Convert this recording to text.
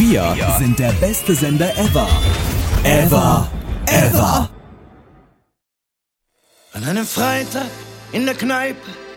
Wir sind der beste Sender ever. Ever. An einem Freitag in der Kneipe